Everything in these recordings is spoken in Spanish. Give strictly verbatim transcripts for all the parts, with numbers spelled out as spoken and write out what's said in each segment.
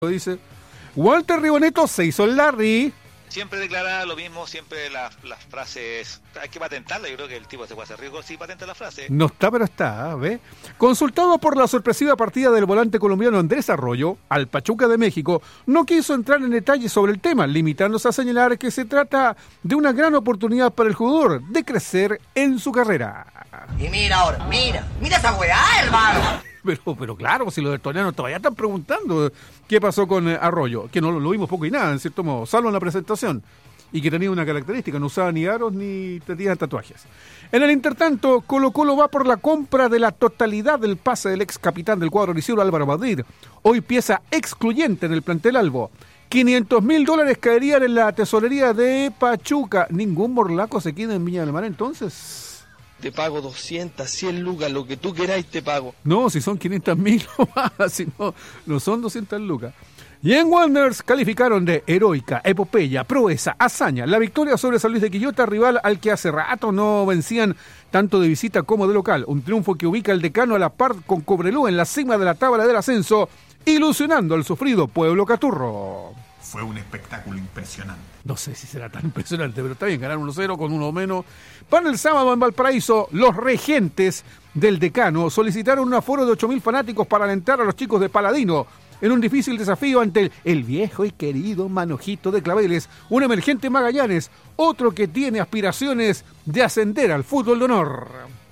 Dice Walter Riboneto se hizo el Larry. Siempre declara lo mismo, siempre las, las frases, hay que patentarla, yo creo que el tipo se puede hacer riesgo si patenta la frase. No está, pero está, ¿ves? Consultado por la sorpresiva partida del volante colombiano Andrés Arroyo al Pachuca de México, no quiso entrar en detalles sobre el tema, limitándose a señalar que se trata de una gran oportunidad para el jugador de crecer en su carrera. Y mira ahora, mira, mira esa weá, hermano. Pero, pero claro, si los estonianos todavía están preguntando qué pasó con eh, Arroyo, que no lo, lo vimos poco y nada, en cierto modo, salvo en la presentación, y que tenía una característica, no usaba ni aros ni tenía tatuajes. En el intertanto, Colo Colo va por la compra de la totalidad del pase del ex capitán del cuadro liceo Álvaro Madrid, hoy pieza excluyente en el plantel albo. quinientos mil dólares caerían en la tesorería de Pachuca. ¿Ningún morlaco se queda en Viña del Mar entonces? Te pago doscientas, cien lucas, lo que tú queráis te pago. No, si son quinientas mil o más, si no, no son doscientas lucas. Y en Wanderers calificaron de heroica, epopeya, proeza, hazaña la victoria sobre San Luis de Quillota, rival al que hace rato no vencían tanto de visita como de local. Un triunfo que ubica al Decano a la par con Cobreloa en la cima de la tabla del ascenso, ilusionando al sufrido pueblo caturro. Fue un espectáculo impresionante. No sé si será tan impresionante, pero está bien, ganar uno cero con uno menos. Para el sábado en Valparaíso, los regentes del Decano solicitaron un aforo de ocho mil fanáticos para alentar a los chicos de Paladino en un difícil desafío ante el, el viejo y querido Manojito de Claveles, un emergente Magallanes, otro que tiene aspiraciones de ascender al fútbol de honor.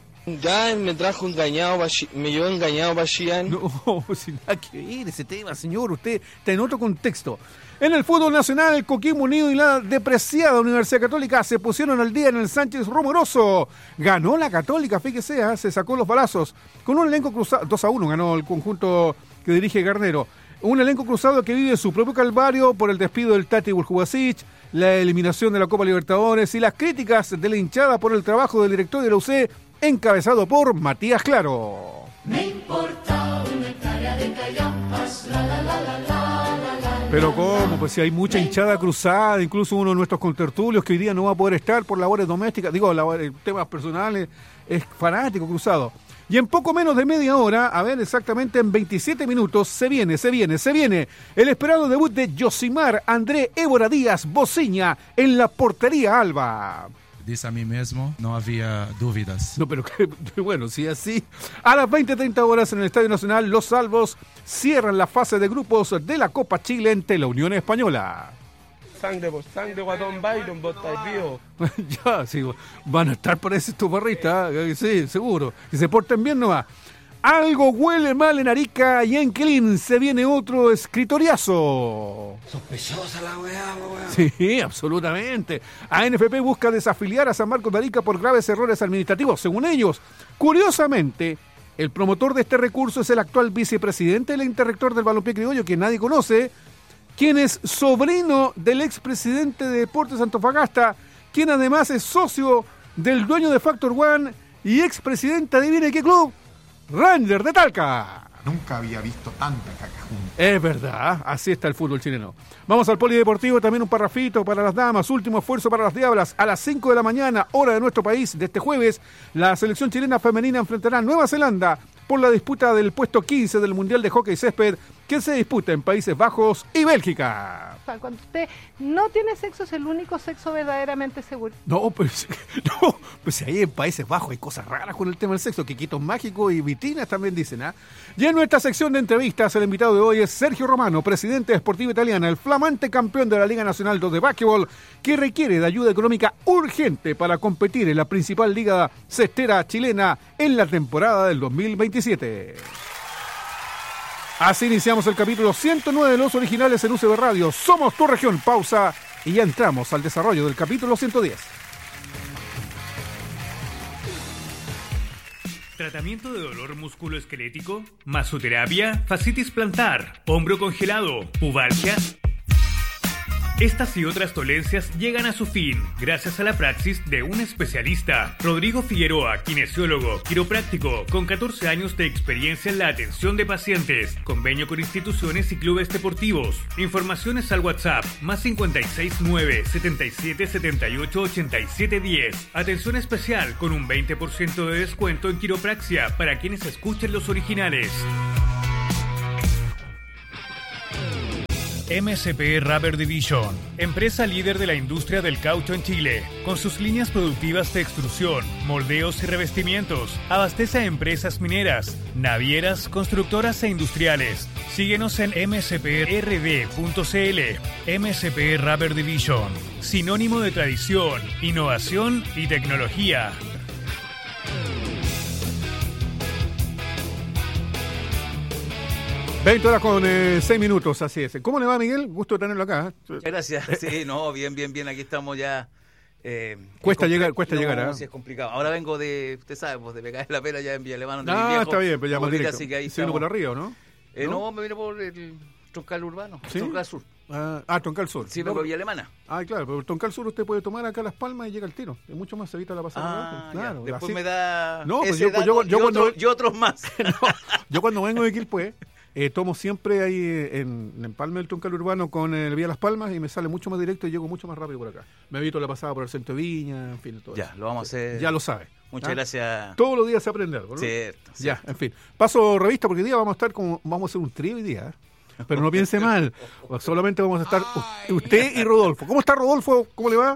Ya me trajo engañado, me llevó engañado Bachián. No, sin nada que ver ese tema, señor, usted está en otro contexto. En el fútbol nacional, el Coquimbo Unido y la depreciada Universidad Católica se pusieron al día en el Sánchez Rumoroso. Ganó la Católica, fíjese, ¿eh? Se sacó los balazos. Con un elenco cruzado, dos a uno ganó el conjunto que dirige Garnero. Un elenco cruzado que vive su propio calvario por el despido del Tati Buljubasic, la eliminación de la Copa Libertadores y las críticas de la hinchada por el trabajo del director de la U C, encabezado por Matías Claro. Me importa una hectárea de callapas, la la la la la. Pero cómo, pues si hay mucha hinchada cruzada, incluso uno de nuestros contertulios que hoy día no va a poder estar por labores domésticas, digo, labores, temas personales, es fanático cruzado. Y en poco menos de media hora, a ver, exactamente en veintisiete minutos, se viene, se viene, se viene el esperado debut de Yosimar André Évora Díaz Bociña en la portería alba. Dice a mí mismo, no había dudas. No, pero que, bueno, si así. A las veinte treinta horas en el Estadio Nacional, los Albos cierran la fase de grupos de la Copa Chile ante la Unión Española. Sangre por sangre, guatón Byron, vos estáis vivo. Ya, sí, van a estar por ese estuparrista, sí, seguro. Si se porten bien, no va. Algo huele mal en Arica y en Quilín se viene otro escritoriazo. Sospechosa la weá, weá. Sí, absolutamente. A N F P busca desafiliar a San Marcos de Arica por graves errores administrativos, según ellos. Curiosamente, el promotor de este recurso es el actual vicepresidente del interrector del Balompié Criollo, que nadie conoce, quien es sobrino del expresidente de Deportes Antofagasta, quien además es socio del dueño de Factor One y expresidente, adivine qué club, Ranger de Talca. Nunca había visto tanta caca junta. Es verdad, así está el fútbol chileno. Vamos al polideportivo, también un parrafito para las damas, último esfuerzo para las diablas. A las cinco de la mañana, hora de nuestro país, de este jueves, la selección chilena femenina enfrentará a Nueva Zelanda por la disputa del puesto quince del Mundial de Hockey Césped, que se disputa en Países Bajos y Bélgica. Cuando usted no tiene sexo, es el único sexo verdaderamente seguro. No, pues, no, pues ahí en Países Bajos hay cosas raras con el tema del sexo, quiquitos mágicos y vitrinas también dicen, ¿ah? ¿eh? Y en nuestra sección de entrevistas, el invitado de hoy es Sergio Romano, presidente de Sportiva Italiana, el flamante campeón de la Liga Nacional dos de Básquetbol, que requiere de ayuda económica urgente para competir en la principal liga cestera chilena en la temporada del dos mil veintisiete. Así iniciamos el capítulo ciento nueve de Los Originales en U C B Radio. Somos tu región. Pausa y ya entramos al desarrollo del capítulo ciento diez. Tratamiento de dolor musculoesquelético, masoterapia, fascitis plantar, hombro congelado, pubalgia. Estas y otras dolencias llegan a su fin gracias a la praxis de un especialista. Rodrigo Figueroa, kinesiólogo, quiropráctico, con catorce años de experiencia en la atención de pacientes. Convenio con instituciones y clubes deportivos. Informaciones al WhatsApp más cincuenta y seis nueve, setenta y siete, setenta y ocho, ochenta y siete diez. Atención especial con un veinte por ciento de descuento en quiropraxia para quienes escuchen Los Originales. M S P Rubber Division, empresa líder de la industria del caucho en Chile. Con sus líneas productivas de extrusión, moldeos y revestimientos, abastece a empresas mineras, navieras, constructoras e industriales. Síguenos en m s p r d punto c l. M S P Rubber Division, sinónimo de tradición, innovación y tecnología. veinte horas con eh, seis minutos, así es. ¿Cómo le va, Miguel? Gusto de tenerlo acá. Gracias. Sí, no, bien, bien, bien. Aquí estamos ya. Eh, cuesta compl- llegar, cuesta no, llegar. ¿eh? Sí, es complicado. Ahora vengo de, usted sabe, pues de pegar la pera ya en Villa Alemana. Ah, viejo, está bien, pero ya más directo. Así que ahí ¿Se vino por arriba, no? Eh, ¿No? no, me vine por el Troncal Urbano, ¿Sí? Troncal Sur. Ah, ah, Troncal Sur. Sí, vengo no, de Villa Alemana. Ah, claro, pero el Troncal Sur usted puede tomar acá Las Palmas y llega al tiro. Es mucho más, se evita la pasada. Ah, claro, ya. Después así... me da no, pues ese yo, dato yo, yo, y, cuando... otro, y otros más. no, yo cuando vengo de Quilpué, eh, tomo siempre ahí en, en Empalme del Troncal Urbano con el Vía Las Palmas y me sale mucho más directo y llego mucho más rápido por acá. Me evito la pasada por el centro de Viña, en fin, todo Ya, eso. lo vamos a hacer. Ya lo sabe. Muchas ¿Ah? gracias. Todos los días se aprende algo, ¿no? Cierto, Ya, cierto. en fin. Paso revista porque hoy día vamos a estar como, vamos a hacer un trío hoy día, ¿eh? Pero no piense mal, solamente vamos a estar u- usted y Rodolfo. ¿Cómo está Rodolfo? ¿Cómo le va?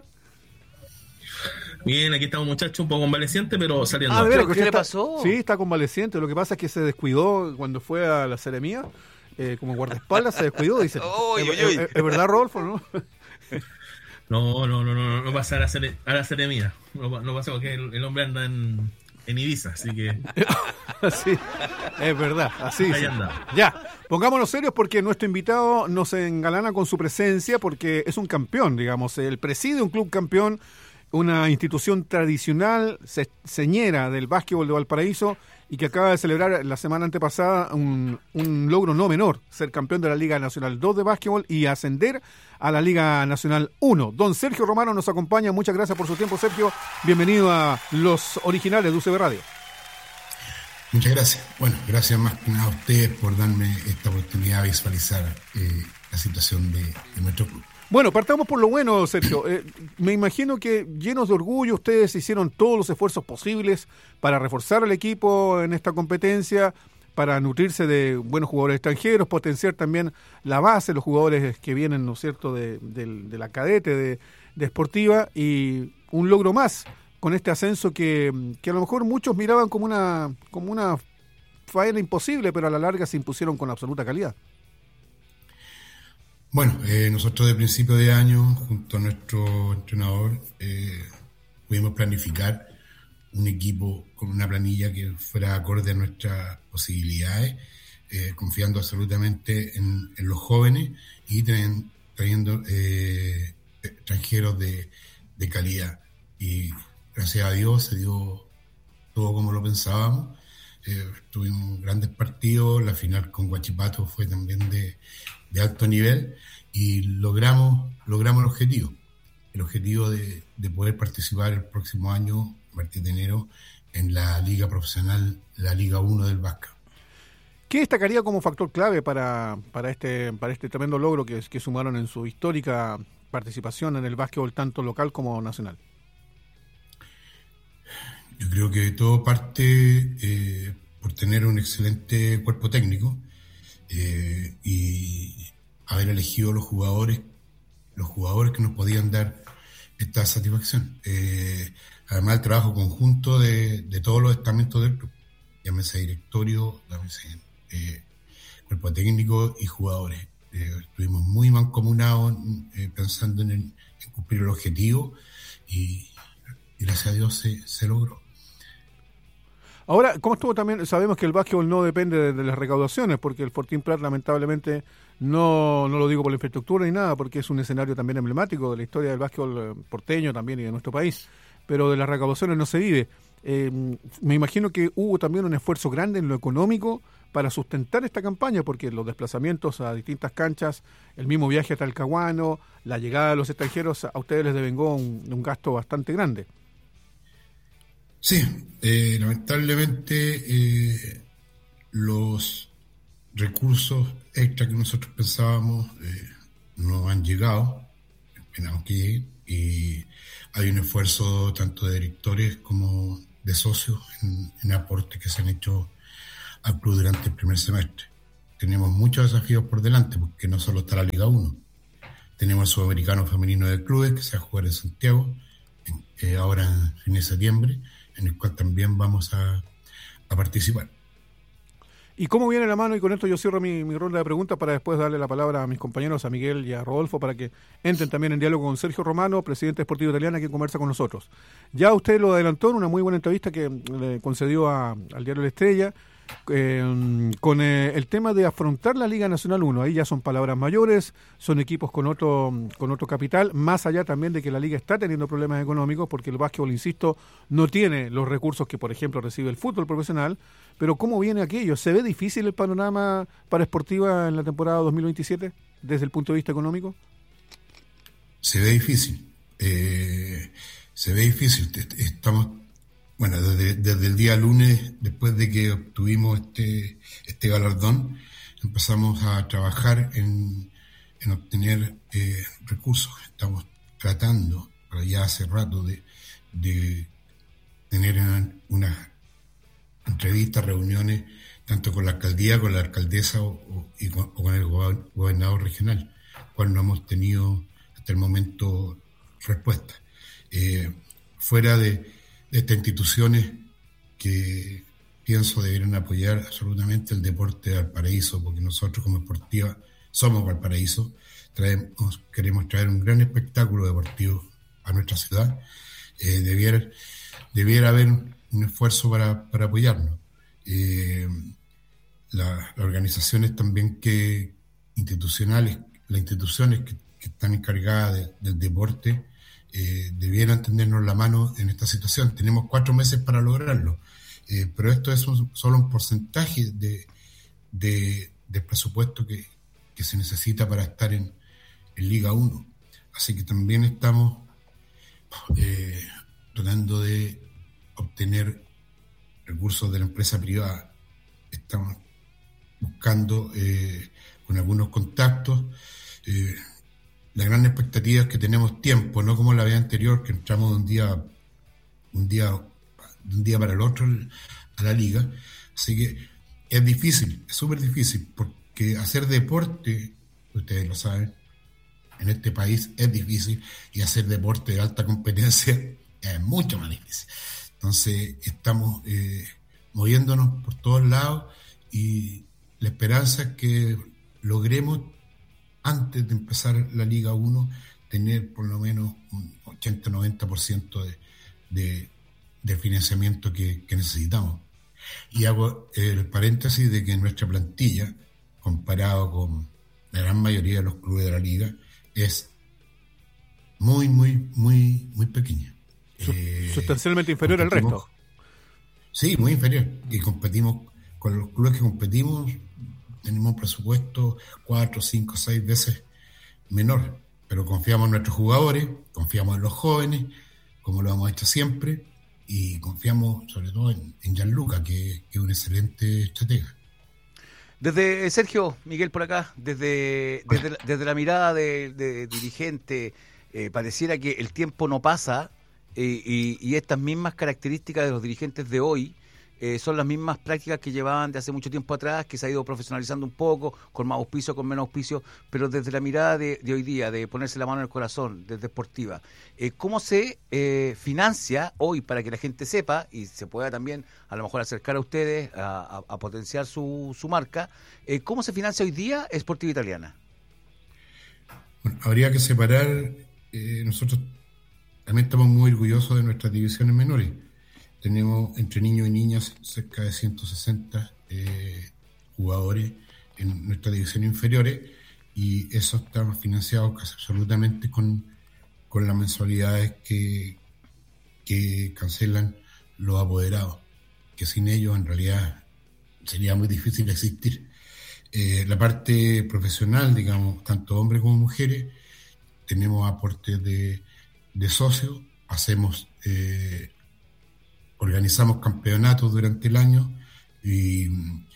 Bien, aquí estamos muchachos, un poco convaleciente, pero saliendo. Ah, ¿de veras? ¿Qué ¿Qué le está- pasó? Sí, está convaleciente. Lo que pasa es que se descuidó cuando fue a la Seremía, eh, como guardaespaldas, se descuidó. Dice, Uy, ¿Es, uy, es- uy. es- es verdad, Rodolfo, no? No, no, no, no, no pasa a la, cere- a la seremía. No, no pasa porque el, el hombre anda en, en Ibiza, así que Sí, es verdad, así ahí dice. anda. Ya, pongámonos serios porque nuestro invitado nos engalana con su presencia porque es un campeón, digamos. Él preside un club campeón, una institución tradicional, se- señera del básquetbol de Valparaíso y que acaba de celebrar la semana antepasada un, un logro no menor, ser campeón de la Liga Nacional dos de básquetbol y ascender a la Liga Nacional uno. Don Sergio Romano nos acompaña, muchas gracias por su tiempo, Sergio. Bienvenido a Los Originales de U C B Radio. Muchas gracias. Bueno, gracias más que nada a ustedes por darme esta oportunidad de visualizar eh, la situación de, de nuestro club. Bueno, partamos por lo bueno, Sergio. Eh, me imagino que llenos de orgullo ustedes hicieron todos los esfuerzos posibles para reforzar al equipo en esta competencia, para nutrirse de buenos jugadores extranjeros, potenciar también la base, los jugadores que vienen, ¿no es cierto?, de, de, de la cadete, de, de Sportiva, y un logro más con este ascenso que, que a lo mejor muchos miraban como una, como una faena imposible, pero a la larga se impusieron con absoluta calidad. Bueno, eh, nosotros de principio de año, junto a nuestro entrenador, eh, pudimos planificar un equipo con una planilla que fuera acorde a nuestras posibilidades, eh, confiando absolutamente en, en los jóvenes y traen, trayendo eh, extranjeros de, de calidad. Y gracias a Dios se dio todo como lo pensábamos. Eh, tuvimos grandes partidos, la final con Huachipato fue también de, de alto nivel y logramos logramos el objetivo, el objetivo de, de poder participar el próximo año, a partir de enero, en la liga profesional, la Liga uno del básquet. ¿Qué destacaría como factor clave para, para, este, para este tremendo logro que, que sumaron en su histórica participación en el básquetbol tanto local como nacional? Yo creo que todo parte eh, por tener un excelente cuerpo técnico eh, y haber elegido los jugadores, los jugadores que nos podían dar esta satisfacción. Eh, además, el trabajo conjunto de, de todos los estamentos del club, llámese directorio, llámese eh, cuerpo técnico y jugadores. Eh, estuvimos muy mancomunados eh, pensando en, el, en cumplir el objetivo y, y gracias a Dios se, se logró. Ahora, ¿cómo estuvo también? Sabemos que el básquetbol no depende de, de las recaudaciones, porque el Fortín Prat lamentablemente, no, no lo digo por la infraestructura ni nada, porque es un escenario también emblemático de la historia del básquetbol porteño también y de nuestro país, pero de las recaudaciones no se vive. Eh, me imagino que hubo también un esfuerzo grande en lo económico para sustentar esta campaña, porque los desplazamientos a distintas canchas, el mismo viaje a Talcahuano, la llegada de los extranjeros, a ustedes les devengó un, un gasto bastante grande. Sí, eh, lamentablemente eh, los recursos extra que nosotros pensábamos eh, no han llegado, esperamos que lleguen, y hay un esfuerzo tanto de directores como de socios en, en aportes que se han hecho al club durante el primer semestre. tenemos muchos desafíos por delante, porque no solo está la Liga uno. Tenemos el Sudamericano Femenino de Clubes, que se va a jugar en Santiago, en, eh, ahora en fin de septiembre, en el cual también vamos a, a participar. ¿Y cómo viene la mano? Y con esto yo cierro mi, mi ronda de preguntas para después darle la palabra a mis compañeros, a Miguel y a Rodolfo, para que entren también en diálogo con Sergio Romano, presidente de Sportivo Italiana, que conversa con nosotros. Ya usted lo adelantó en una muy buena entrevista que le concedió a, al diario La Estrella, eh, con eh, el tema de afrontar la Liga Nacional uno. Ahí ya son palabras mayores, son equipos con otro con otro capital, más allá también de que la Liga está teniendo problemas económicos, porque el básquetbol, insisto, no tiene los recursos que, por ejemplo, recibe el fútbol profesional. Pero ¿cómo viene aquello? ¿Se ve difícil el panorama para Sportiva en la temporada dos mil veintisiete desde el punto de vista económico? Se ve difícil. Eh, se ve difícil. Estamos, bueno, desde, desde el día lunes, después de que obtuvimos este, este galardón, empezamos a trabajar en, en obtener eh, recursos. Estamos tratando, pero ya hace rato, de, de tener una, una entrevistas, reuniones, tanto con la alcaldía, con la alcaldesa o, o, y con, o con el gobernador regional, cual no hemos tenido hasta el momento respuesta. Eh, fuera de, de estas instituciones que pienso deberían apoyar absolutamente el deporte de Valparaíso, porque nosotros como Sportiva somos Valparaíso, traemos, queremos traer un gran espectáculo deportivo a nuestra ciudad. Eh, debiera, debiera haber un esfuerzo para, para apoyarnos. Eh, la, las organizaciones también que institucionales, las instituciones que, que están encargadas de, del deporte, eh, debieran tendernos la mano en esta situación. Tenemos cuatro meses para lograrlo, eh, pero esto es un, solo un porcentaje de, de, del presupuesto que, que se necesita para estar en, en Liga uno. Así que también estamos eh, tratando de obtener recursos de la empresa privada. Estamos buscando eh, con algunos contactos. Eh, la gran expectativa es que tenemos tiempo, no como la vez anterior, que entramos de un día, un día, de un día para el otro a la liga. Así que es difícil, es súper difícil, porque hacer deporte, ustedes lo saben, en este país es difícil, y hacer deporte de alta competencia es mucho más difícil. Entonces estamos eh, moviéndonos por todos lados, y la esperanza es que logremos, antes de empezar la Liga uno, tener por lo menos un ochenta a noventa por ciento de, de, de financiamiento que, que necesitamos. Y hago el paréntesis de que nuestra plantilla, comparado con la gran mayoría de los clubes de la Liga, es muy, muy, muy, muy pequeña. Eh, sustancialmente inferior al resto. Sí, muy inferior. Y competimos con los clubes que competimos, tenemos un presupuesto cuatro, cinco, seis veces menor. Pero confiamos en nuestros jugadores, confiamos en los jóvenes, como lo hemos hecho siempre, y confiamos sobre todo en, en Gianluca, que, que es un excelente estratega. Desde Sergio, Miguel por acá, desde, desde, desde la mirada de, de dirigente, eh, pareciera que el tiempo no pasa. Eh, y, y estas mismas características de los dirigentes de hoy eh, son las mismas prácticas que llevaban de hace mucho tiempo atrás, que se ha ido profesionalizando un poco, con más auspicio, con menos auspicio, pero desde la mirada de, de hoy día, de ponerse la mano en el corazón, desde Sportiva, eh, ¿cómo se eh, financia hoy, para que la gente sepa y se pueda también a lo mejor acercar a ustedes a, a, a potenciar su, su marca, eh, cómo se financia hoy día Sportiva Italiana? Bueno, habría que separar, eh, nosotros también estamos muy orgullosos de nuestras divisiones menores. Tenemos entre niños y niñas cerca de ciento sesenta eh, jugadores en nuestras divisiones inferiores, y eso está financiado casi absolutamente con, con las mensualidades que, que cancelan los apoderados, que sin ellos en realidad sería muy difícil existir. Eh, la parte profesional, digamos, tanto hombres como mujeres, tenemos aportes de de socios, hacemos, eh, organizamos campeonatos durante el año, y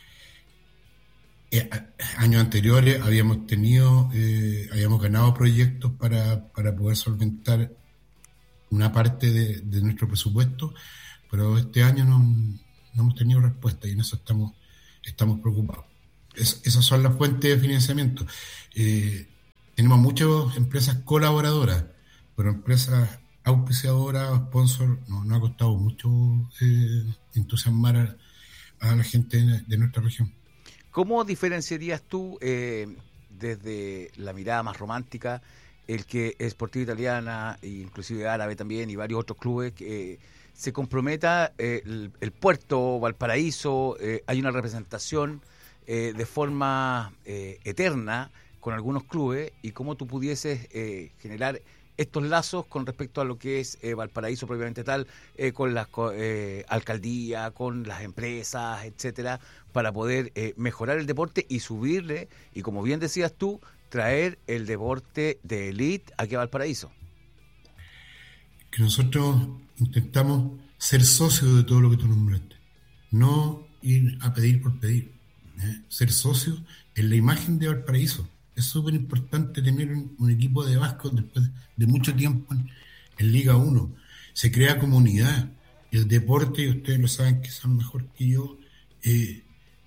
eh, años anteriores habíamos tenido, eh, habíamos ganado proyectos para, para poder solventar una parte de, de nuestro presupuesto, pero este año no, no hemos tenido respuesta, y en eso estamos, estamos preocupados. es, esas son las fuentes de financiamiento. Eh, tenemos muchas empresas colaboradoras, pero empresas auspiciadoras, sponsor, no, no ha costado mucho eh, entusiasmar a, a la gente de, de nuestra región. ¿Cómo diferenciarías tú, eh, desde la mirada más romántica, el que Sportiva Italiana, e inclusive Árabe también, y varios otros clubes, que eh, se comprometa eh, el, el puerto, Valparaíso, eh, hay una representación eh, de forma eh, eterna con algunos clubes, y cómo tú pudieses eh, generar estos lazos con respecto a lo que es eh, Valparaíso propiamente tal, eh, con las eh, alcaldías, con las empresas, etcétera, para poder eh, mejorar el deporte y subirle, y como bien decías tú, traer el deporte de élite aquí a Valparaíso. Que nosotros intentamos ser socios de todo lo que tú nombraste, no ir a pedir por pedir, ¿eh? Ser socios en la imagen de Valparaíso. Es súper importante tener un, un equipo de básquet después de mucho tiempo en, en Liga uno. Se crea comunidad. El deporte, y ustedes lo saben quizás mejor que yo, eh,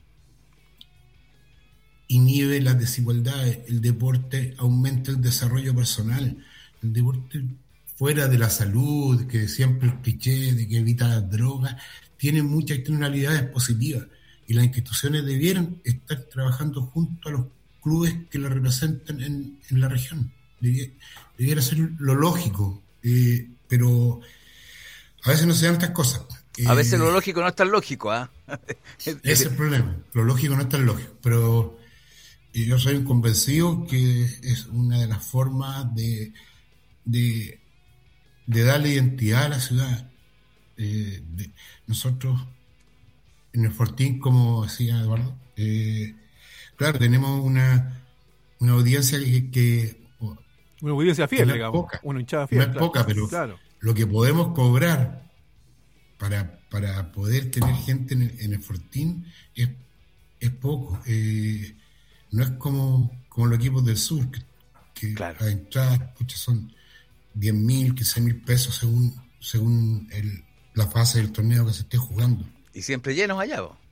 inhibe las desigualdades. El deporte aumenta el desarrollo personal. El deporte, fuera de la salud, que siempre el cliché de que evita las drogas, tiene muchas externalidades positivas. Y las instituciones debieran estar trabajando junto a los clubes que la representan en, en la región. Debiera, debiera ser lo lógico, eh, pero a veces no se dan estas cosas. Eh, a veces lo lógico no es tan lógico, ¿ah? ¿eh? Ese es el problema, lo lógico no es tan lógico, pero yo soy un convencido que es una de las formas de, de, de darle identidad a la ciudad. Eh, de, nosotros, en el Fortín, como decía Eduardo, eh, claro, tenemos una, una audiencia que, que una audiencia fiel, no digamos, poca, una hinchada fiel. No es claro, poca, pero claro. Lo que podemos cobrar para, para poder tener gente en el, en el Fortín es, es poco. Eh, no es como, como los equipos del sur, que, que claro. Las entradas pucha, son diez mil, quince mil pesos según, según el, la fase del torneo que se esté jugando. Y siempre llenos allá, ¿vos?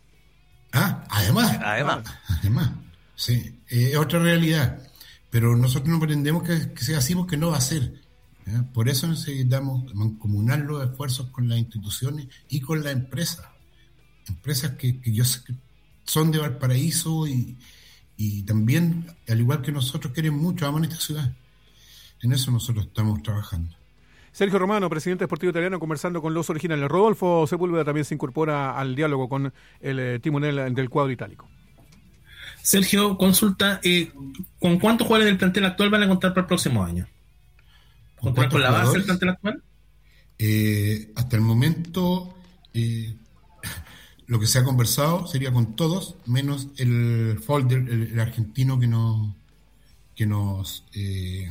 Ah, además. Además. Además, sí. Eh, es otra realidad. Pero nosotros no pretendemos que, que sea así, porque no va a ser. ¿eh? Por eso necesitamos mancomunar los esfuerzos con las instituciones y con las empresas. Empresas que, que yo sé que son de Valparaíso y, y también, al igual que nosotros, quieren mucho, aman esta ciudad. En eso nosotros estamos trabajando. Sergio Romano, presidente deportivo italiano, conversando con los originales. Rodolfo Sepúlveda también se incorpora al diálogo con el eh, timonel del cuadro itálico. Sergio, consulta, eh, ¿con cuántos jugadores del plantel actual van a contar para el próximo año? ¿Contar con la base del plantel actual? Eh, hasta el momento, eh, lo que se ha conversado sería con todos, menos el Folder, el, el argentino que nos, que nos eh,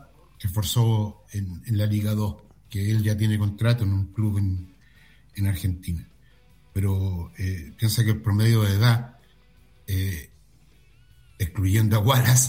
esforzó en, en la Liga dos, que él ya tiene contrato en un club en, en Argentina. Pero eh, piensa que el promedio de edad, eh, excluyendo a Wallace,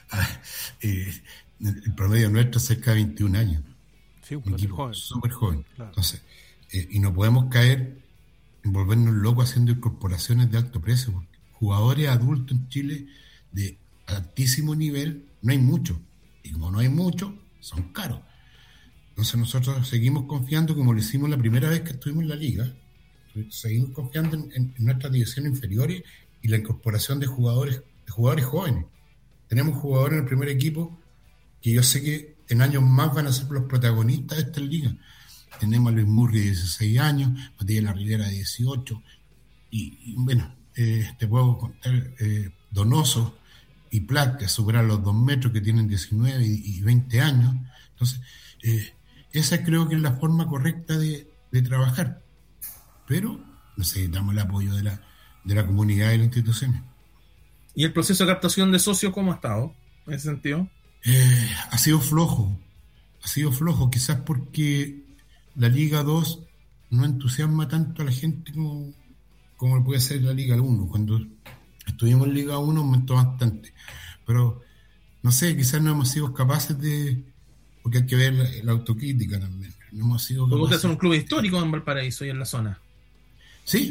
eh, el promedio nuestro es cerca de veintiún años. Sí, un equipo joven. Súper joven. Claro. Entonces, eh, y no podemos caer en volvernos locos haciendo incorporaciones de alto precio, porque jugadores adultos en Chile de altísimo nivel no hay muchos. Y como no hay muchos, son caros. Entonces nosotros seguimos confiando, como lo hicimos la primera vez que estuvimos en la liga, seguimos confiando en, en, en nuestras divisiones inferiores y la incorporación de jugadores, de jugadores jóvenes. Tenemos jugadores en el primer equipo que yo sé que en años más van a ser los protagonistas de esta liga. Tenemos a Luis Murri de dieciséis años, Matías La Rivera de dieciocho, y, y bueno, eh, te puedo contar eh, Donoso y Plac, que superan los dos metros, que tienen diecinueve y, y veinte años. Entonces, eh, esa creo que es la forma correcta de, de trabajar. Pero necesitamos el apoyo de la, de la comunidad y de las instituciones. ¿Y el proceso de captación de socios cómo ha estado en ese sentido? Eh, ha sido flojo, ha sido flojo, quizás porque la Liga dos no entusiasma tanto a la gente como, como puede ser la Liga uno. Cuando estuvimos en Liga uno aumentó bastante, pero no sé, quizás no hemos sido capaces de, porque hay que ver la, la autocrítica también, no hemos sido capaces. Ustedes son un club histórico en Valparaíso y en la zona. Sí,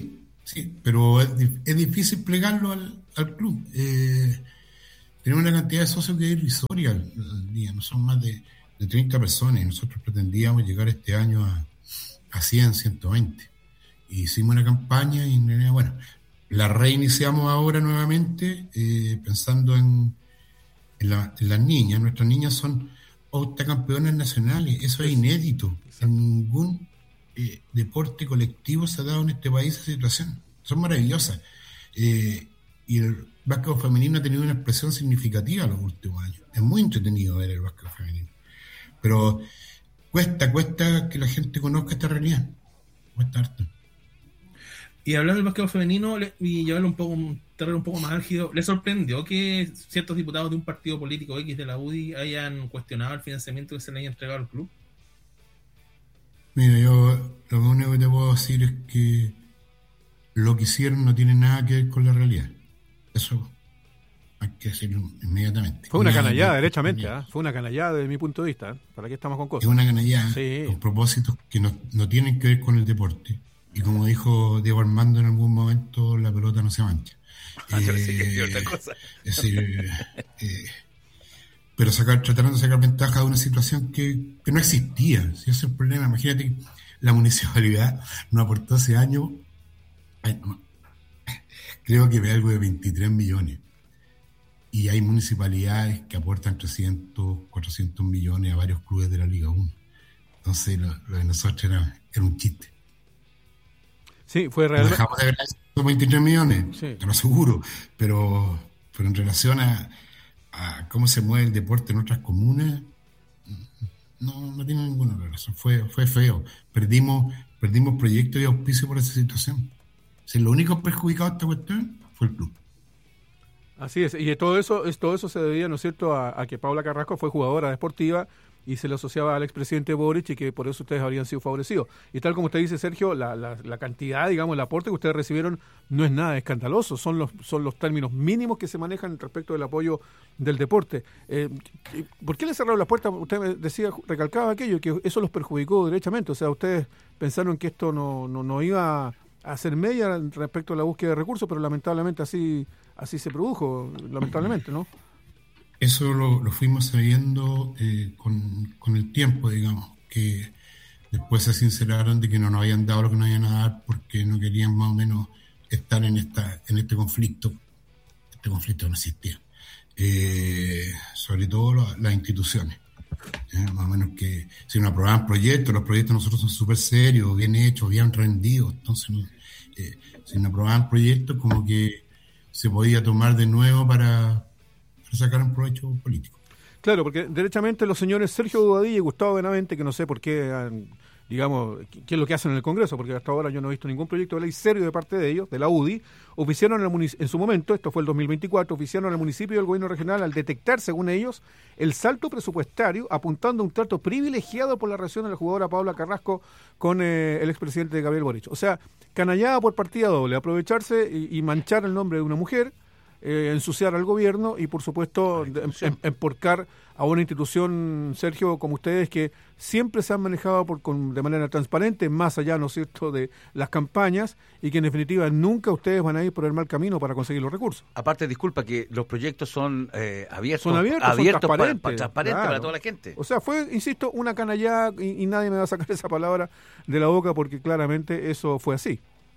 sí, pero es, es difícil plegarlo al, al club. Eh, tenemos una cantidad de socios que es irrisoria al, al día, no son más de, de treinta personas, y nosotros pretendíamos llegar este año a, a cien, ciento veinte. Y hicimos una campaña y, bueno, la reiniciamos ahora nuevamente, eh, pensando en, en, la, en las niñas. Nuestras niñas son octacampeonas nacionales, eso es inédito. En ningún eh, deporte colectivo se ha dado en este país esa situación. Son maravillosas. Eh, y el básquetbol femenino ha tenido una expresión significativa en los últimos años. Es muy entretenido ver el básquetbol femenino. Pero cuesta, cuesta que la gente conozca esta realidad. Cuesta harto. Y hablando del básquetbol femenino y llevarlo un poco un terreno un poco más álgido, ¿le sorprendió que ciertos diputados de un partido político X de la U D I hayan cuestionado el financiamiento que se le haya entregado al club? Mira, yo lo único que te puedo decir es que lo que hicieron no tiene nada que ver con la realidad. Eso hay que decirlo inmediatamente. Fue una canallada, derechamente, ¿eh? Fue una canallada desde mi punto de vista. ¿eh? ¿Para qué estamos con cosas? Es una canallada sí. con propósitos que no, no tienen que ver con el deporte. Y como dijo Diego Armando en algún momento, la pelota no se mancha. Ah, eh, pero sí que es otra cosa. Es decir, eh, pero sacar, tratando de sacar ventaja de una situación que, que no existía. Si ese es el problema, imagínate que la municipalidad nos aportó ese año, ay, no, creo que ve algo de veintitrés millones. Y hay municipalidades que aportan trescientos, cuatrocientos millones a varios clubes de la Liga uno. Entonces lo, lo de nosotros era, era un chiste. Sí, fue realmente. Dejamos de ver esos veintitrés millones, sí. Te lo aseguro, pero, pero en relación a, a cómo se mueve el deporte en otras comunas, no, no tiene ninguna relación. Fue, fue feo. Perdimos, perdimos proyectos y auspicio por esa situación. O sea, lo único perjudicado de esta cuestión fue el club. Así es, y todo eso, todo eso se debía, ¿no es cierto?, a, a que Paula Carrasco fue jugadora deportiva y se le asociaba al expresidente Boric y que por eso ustedes habrían sido favorecidos. Y tal como usted dice, Sergio, la, la, la cantidad, digamos, el aporte que ustedes recibieron no es nada escandaloso, son los son los términos mínimos que se manejan respecto del apoyo del deporte. Eh, ¿Por qué le cerraron las puertas? Usted me decía, recalcaba aquello, que eso los perjudicó derechamente, o sea, ustedes pensaron que esto no, no, no iba a hacer media respecto a la búsqueda de recursos, pero lamentablemente así, así se produjo, lamentablemente, ¿no? Eso lo, lo fuimos sabiendo eh, con, con el tiempo, digamos, que después se sinceraron de que no nos habían dado lo que nos iban a dar porque no querían más o menos estar en esta en este conflicto. Este conflicto no existía. Eh, sobre todo lo, las instituciones. Eh, más o menos que si nos aprobaban proyectos, los proyectos nosotros son súper serios, bien hechos, bien rendidos. Entonces, no, eh, si nos aprobaban proyectos, como que se podía tomar de nuevo para... sacar un provecho político. Claro, porque derechamente los señores Sergio Bobadilla y Gustavo Benavente, que no sé por qué, digamos, qué es lo que hacen en el Congreso, porque hasta ahora yo no he visto ningún proyecto de ley serio de parte de ellos, de la U D I, oficiaron en, el munic- en su momento, esto fue el dos mil veinticuatro, oficiaron al municipio y al gobierno regional al detectar, según ellos, el salto presupuestario, apuntando a un trato privilegiado por la relación de la jugadora Paula Carrasco con eh, el expresidente Gabriel Boric. O sea, canallada por partida doble, aprovecharse y, y manchar el nombre de una mujer, Eh, ensuciar al gobierno y, por supuesto, em, em, emporcar a una institución, Sergio, como ustedes, que siempre se han manejado por, con, de manera transparente, más allá, ¿no es cierto?, de las campañas, y que en definitiva nunca ustedes van a ir por el mal camino para conseguir los recursos. Aparte, disculpa, que los proyectos son eh, abiertos, son abiertos, abiertos son transparentes, para, para, transparentes claro. para toda la gente. O sea, fue, insisto, una canallada y, y nadie me va a sacar esa palabra de la boca porque claramente eso fue así.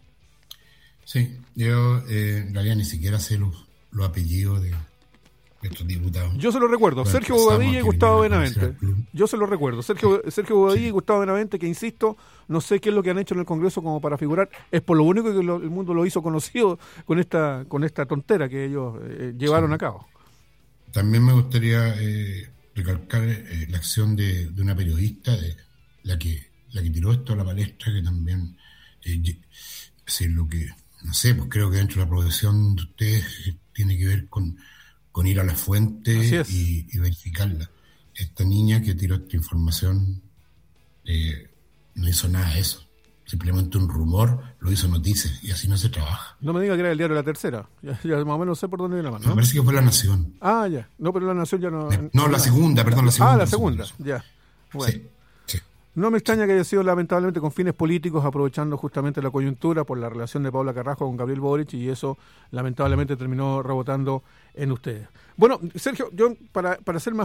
Sí, yo eh, en realidad ni siquiera sé los los apellidos de estos diputados. Yo se lo recuerdo, bueno, Sergio Bobadilla y Gustavo Benavente. Club. Yo se lo recuerdo, Sergio, sí. Sergio Bobadilla sí. y Gustavo Benavente, que insisto, no sé qué es lo que han hecho en el Congreso como para figurar, es por lo único que lo, el mundo lo hizo conocido con esta con esta tontera que ellos eh, llevaron sí. a cabo. También me gustaría eh, recalcar eh, la acción de, de una periodista, de la que la que tiró esto a la palestra, que también eh, es lo que, no sé, pues creo que dentro de la profesión de ustedes eh, tiene que ver con, con ir a la fuente y, y verificarla. Esta niña que tiró esta información eh, no hizo nada de eso. Simplemente un rumor, lo hizo noticias y así no se trabaja. No me diga que era el diario La Tercera. Ya, ya más o menos sé por dónde viene la mano, ¿no? Me parece que fue La Nación. Ah, ya. No, pero La Nación ya no... No, la segunda, perdón, la segunda. Ah, la segunda, ya. Bueno. Sí, sí. No me extraña que haya sido lamentablemente con fines políticos, aprovechando justamente la coyuntura por la relación de Paula Carrasco con Gabriel Boric, y eso lamentablemente terminó rebotando en ustedes. Bueno, Sergio, yo para, para ser más